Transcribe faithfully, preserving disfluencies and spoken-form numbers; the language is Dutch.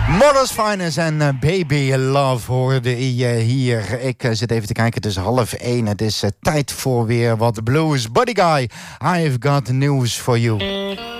Mother's Finest en uh, Baby Love hoorde je hier. Ik uh, zit even te kijken, het is half één. Het is uh, tijd voor weer wat blues. Buddy Guy, I've got news for you.